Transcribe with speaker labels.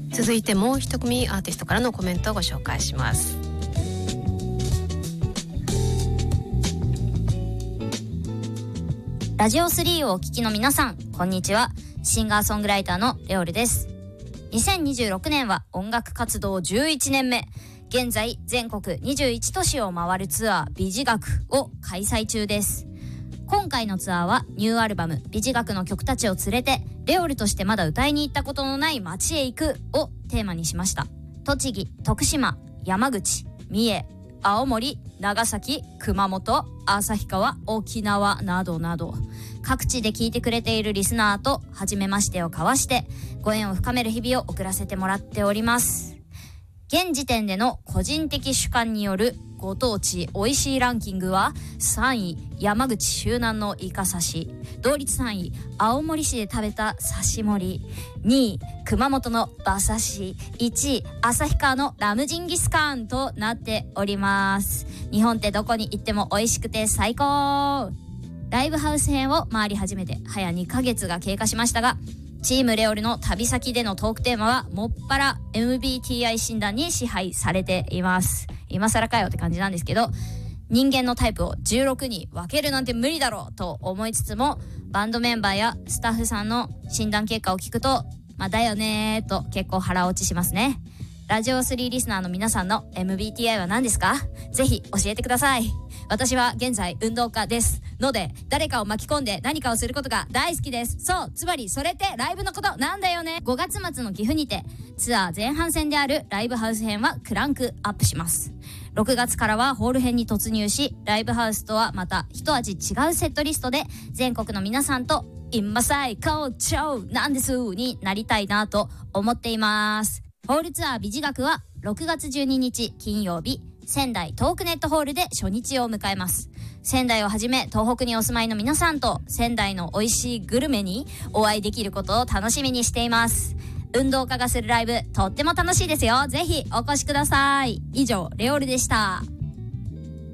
Speaker 1: 続いてもう一組アーティストからのコメントをご紹介します。
Speaker 2: ラジオ3をお聞きの皆さん、こんにちは。シンガーソングライターのレオルです。2026年は音楽活動11年目。現在全国21都市を回るツアー美辞楽を開催中です。今回のツアーはニューアルバム美辞楽の曲たちを連れてレオルとしてまだ歌いに行ったことのない街へ行くをテーマにしました。栃木、徳島、山口、三重、青森、長崎、熊本、旭川、沖縄などなど各地で聴いてくれているリスナーと初めましてを交わしてご縁を深める日々を送らせてもらっております。現時点での個人的主観によるご当地おいしいランキングは3位山口周南のイカ刺し、同率3位青森市で食べた刺し盛り、2位熊本の馬刺し、1位旭川のラムジンギスカンとなっております。日本ってどこに行っても美味しくて最高。ライブハウス編を回り始めて早2ヶ月が経過しましたが、チームレオルの旅先でのトークテーマはもっぱら MBTI 診断に支配されています。今更かよって感じなんですけど、人間のタイプを16に分けるなんて無理だろうと思いつつも、バンドメンバーやスタッフさんの診断結果を聞くと、だよねーと結構腹落ちしますね。ラジオ3リスナーの皆さんの MBTI は何ですか？ぜひ教えてください。私は現在運動家ですので、誰かを巻き込んで何かをすることが大好きです。そう、つまりそれってライブのことなんだよね。5月末の岐阜にてツアー前半戦であるライブハウス編はクランクアップします。6月からはホール編に突入し、ライブハウスとはまた一味違うセットリストで全国の皆さんと今最高潮なんですになりたいなと思っています。ホールツアー美辞楽は6月12日金曜日、仙台トークネットホールで初日を迎えます。仙台をはじめ東北にお住まいの皆さんと仙台の美味しいグルメにお会いできることを楽しみにしています。運動家がするライブ、とっても楽しいですよ。ぜひお越しください。以上、レオルでした。